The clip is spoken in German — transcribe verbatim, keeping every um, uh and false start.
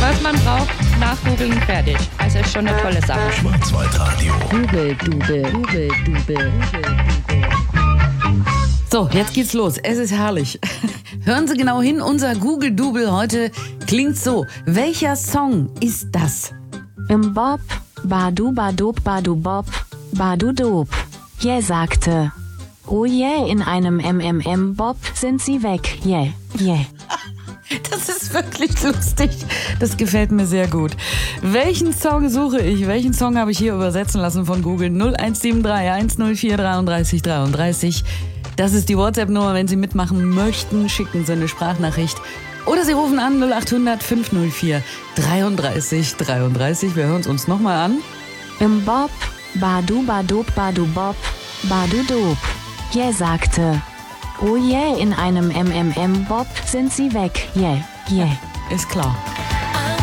was man braucht, nachgoogeln, fertig. Also ist schon eine tolle Sache. Schwarzwaldradio. Google, Dube, Google, Dube. So, jetzt geht's los. Es ist herrlich. Hören Sie genau hin, unser Google-Double heute klingt so. Welcher Song ist das? Im Bob, Badu Badob Badu Bob, Badu Dob. Yeah sagte. Oh yeah, in einem M M M-Bob sind sie weg. Yeah, yeah. Das ist wirklich lustig. Das gefällt mir sehr gut. Welchen Song suche ich? Welchen Song habe ich hier übersetzen lassen von Google? null eins sieben drei eins null vier dreiunddreißig dreiunddreißig. Das ist die WhatsApp-Nummer. Wenn Sie mitmachen möchten, schicken Sie eine Sprachnachricht. Oder Sie rufen an null acht hundert fünf null vier dreiunddreißig dreiunddreißig. Wir hören es uns nochmal an. Im Bob, Badu Badob Badu Bob, Badu Dob. Yeah sagte. Oh yeah, in einem M M M-Bob sind sie weg. Yeah, yeah. Ist klar.